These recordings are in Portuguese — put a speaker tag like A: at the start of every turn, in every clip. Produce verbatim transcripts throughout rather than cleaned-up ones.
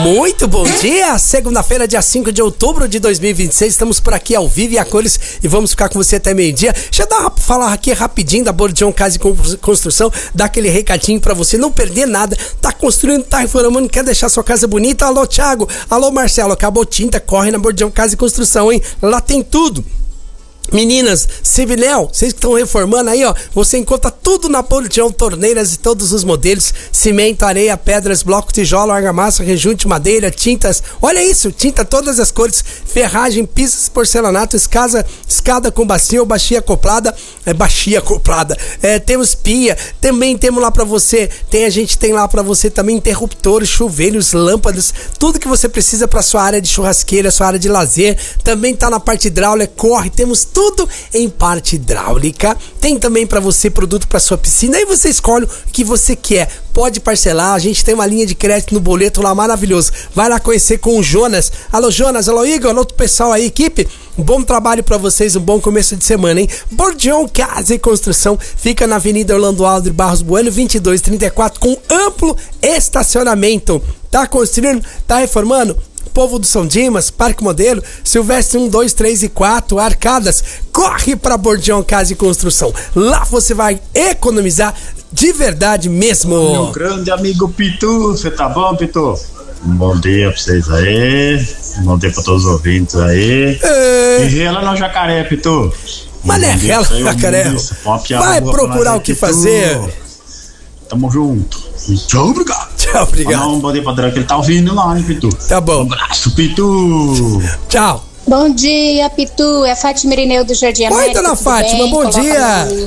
A: Muito bom dia, segunda-feira, dia cinco de outubro de dois mil e vinte e seis, estamos por aqui ao vivo e a cores e vamos ficar com você até meio-dia. Deixa eu dar uma, falar aqui rapidinho da Bordion Casa e Construção, dar aquele recadinho pra você não perder nada, tá construindo, tá reformando, quer deixar sua casa bonita? Alô, Thiago, alô, Marcelo, acabou tinta, corre na Bordion Casa e Construção, hein? Lá tem tudo. Meninas, Civinel, vocês que estão reformando aí, ó, você encontra tudo na Bordion, torneiras e todos os modelos, cimento, areia, pedras, bloco, tijolo, argamassa, rejunte, madeira, tintas, olha isso, tinta todas as cores, ferragem, pisos, porcelanato, escada, escada com bacia ou bacia acoplada, é bacia acoplada, é, temos pia, também temos lá pra você, tem, a gente tem lá pra você também interruptores, chuveiros, lâmpadas, tudo que você precisa pra sua área de churrasqueira, sua área de lazer, também tá na parte hidráulica, corre, temos tudo Tudo em parte hidráulica. Tem também para você produto para sua piscina. Aí você escolhe o que você quer. Pode parcelar. A gente tem uma linha de crédito no boleto lá maravilhoso. Vai lá conhecer com o Jonas. Alô, Jonas. Alô, Igor. Alô, pessoal aí, equipe. Um bom trabalho para vocês. Um bom começo de semana, hein? Bordion Casa e Construção fica na Avenida Orlando Aldo de Barros Bueno, vinte e dois trinta e quatro, com amplo estacionamento. Tá construindo? Tá reformando? Povo do São Dimas, Parque Modelo, Silvestre um, dois, três e quatro, Arcadas, corre para Bordion Casa e Construção. Lá você vai economizar de verdade mesmo.
B: Meu grande amigo Pitu, você tá bom, Pitu? Um bom dia pra vocês aí, um bom dia pra todos os ouvintes aí. É... E rela no jacaré, Pitu.
A: Mas é rela no jacaré. Vai procurar o que fazer.
B: Tamo junto. Tchau, obrigado.
A: Tchau, obrigado.
B: Não, bom dia pra André, que ele tá ouvindo lá, hein, Pitu?
A: Tá bom.
B: Um abraço, Pitu.
A: Tchau.
C: Bom dia, Pitu. É Fátima Irineu do Jardim
A: Oi,
C: América.
A: Oi, dona Fátima,
C: bem?
A: bom
C: Coloca
A: dia.
C: No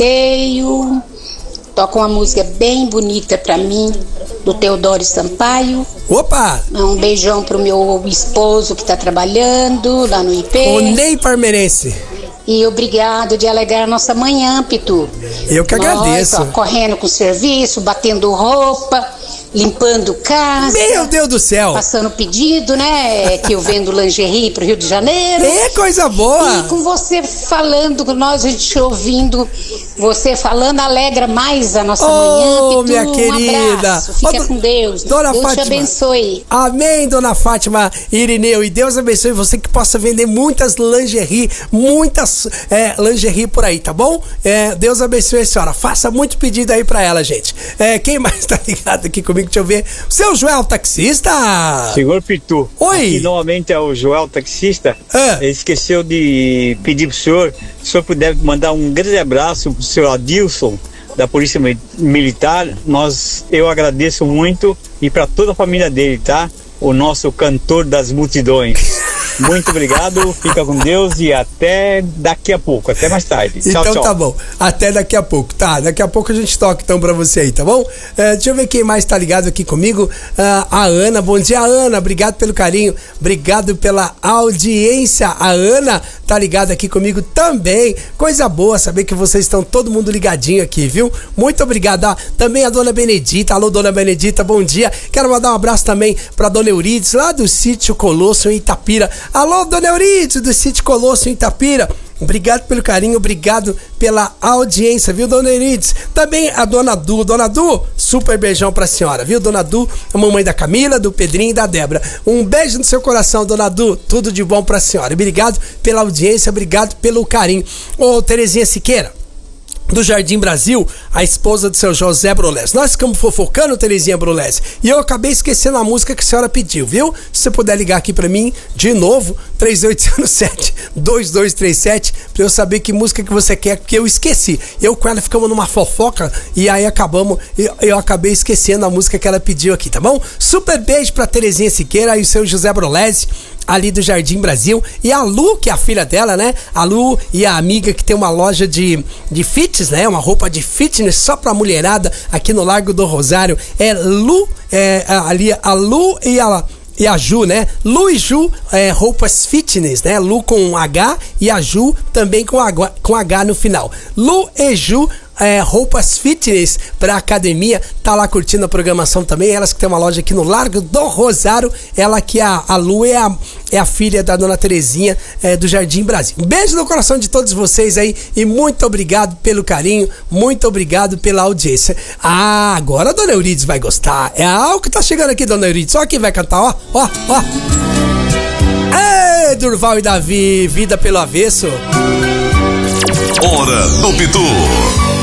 C: sorteio. Toca uma música bem bonita pra mim, do Teodoro Sampaio.
A: Opa!
C: Um beijão pro meu esposo que tá trabalhando lá no I P.
A: O Ney Parmeirense.
C: E obrigado de alegrar a nossa manhã, Pitu.
A: Eu que agradeço.
C: Nós, ó, correndo com o serviço, batendo roupa, limpando casa.
A: Meu Deus do céu.
C: Passando pedido, né? Que eu vendo lingerie pro Rio de Janeiro.
A: É coisa boa.
C: E com você falando, com nós, a gente ouvindo você falando, alegra mais a nossa
A: oh,
C: manhã, Pitu.
A: Minha querida.
C: Um abraço, fica oh, com Deus.
A: Dona
C: Deus
A: Fátima.
C: te abençoe.
A: Amém, dona Fátima Irineu. E Deus abençoe você que possa vender muitas lingerie, muitas é, lingerie por aí, tá bom? É, Deus abençoe a senhora. Faça muito pedido aí pra ela, gente. É, quem mais tá ligado aqui comigo? Deixa eu ver. O seu Joel Taxista.
D: Senhor Pitu.
A: Oi.
D: Aqui novamente é o Joel Taxista.
A: Ah.
D: Ele esqueceu de pedir pro senhor, se o senhor puder mandar um grande abraço pro senhor Adilson, da Polícia Militar. Nós, eu agradeço muito, e para toda a família dele, tá? O nosso cantor das multidões. Muito obrigado, fica com Deus e até daqui a pouco, até mais tarde.
A: Então
D: tchau, tchau.
A: Tá bom, até daqui a pouco, tá? Daqui a pouco a gente toca então pra você aí, tá bom? É, deixa eu ver quem mais tá ligado aqui comigo. Uh, a Ana, bom dia, Ana, obrigado pelo carinho, obrigado pela audiência. A Ana tá ligada aqui comigo também, coisa boa saber que vocês estão todo mundo ligadinho aqui, viu? Muito obrigado. Ah, também a dona Benedita, alô dona Benedita, bom dia. Quero mandar um abraço também pra dona Eurides, lá do sítio Colosso em Itapira. Alô, dona Eurides, do sítio Colosso em Itapira. Obrigado pelo carinho, obrigado pela audiência, viu, dona Eurides? Também a dona Du. Dona Du, super beijão pra senhora, viu, dona Du? A mamãe da Camila, do Pedrinho e da Débora. Um beijo no seu coração, dona Du. Tudo de bom pra senhora. Obrigado pela audiência, obrigado pelo carinho. Ô, Terezinha Siqueira, do Jardim Brasil, a esposa do seu José Brolés. Nós ficamos fofocando, Terezinha Brolés, e eu acabei esquecendo a música que a senhora pediu, viu? Se você puder ligar aqui pra mim, de novo, três oito zero sete, dois dois três sete, pra eu saber que música que você quer, porque eu esqueci. Eu com ela ficamos numa fofoca, e aí acabamos, eu, eu acabei esquecendo a música que ela pediu aqui, tá bom? Super beijo pra Terezinha Siqueira e o seu José Brolés, ali do Jardim Brasil, e a Lu, que é a filha dela, né? A Lu e a amiga que tem uma loja de, de fitness, né? Uma roupa de fitness só pra mulherada aqui no Largo do Rosário. É Lu, é, ali a Lu e a... E a Ju, né? Lu e Ju, é, roupas fitness, né? Lu com H e a Ju também com H, com H no final. Lu e Ju, é, roupas fitness pra academia, tá lá curtindo a programação também. Elas que tem uma loja aqui no Largo do Rosário. Ela que a, a Lu é a, é a filha da dona Terezinha é, do Jardim Brasil. Um beijo no coração de todos vocês aí e muito obrigado pelo carinho, muito obrigado pela audiência. Ah, agora a dona Eurides vai gostar. É algo que tá chegando aqui, dona Eurides. Ó quem vai cantar, ó, ó, ó. Ei, Durval e Davi, vida pelo avesso.
E: Hora do Pitu.